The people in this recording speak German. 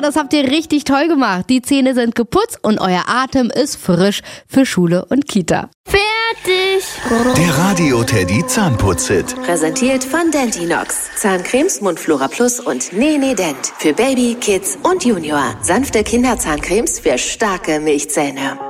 das habt ihr richtig toll gemacht. Die Zähne sind geputzt und euer Atem ist frisch für Schule und Kita. Fertig! Der Radio Teddy Zahnputz-Hit. Präsentiert von Deltinox. Zahncremes, Mundflora Plus und Nene Dent. Für Baby, Kids und Junior. Sanfte Kinderzahncremes für starke Milchzähne.